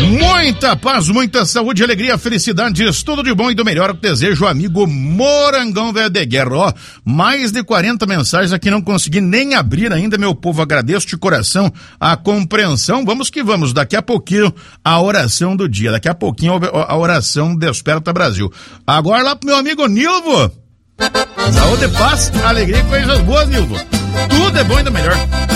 Muita paz, muita saúde, alegria, felicidades, tudo de bom e do melhor que desejo, amigo Morangão Velho de Guerra. Ó, mais de 40 mensagens aqui, não consegui nem abrir ainda, meu povo, agradeço de coração a compreensão. Vamos que vamos, daqui a pouquinho a oração do dia, daqui a pouquinho a oração Desperta Brasil. Agora lá pro meu amigo Nilvo. Saúde, paz, alegria e coisas boas, Nilvo. Tudo é bom e do melhor.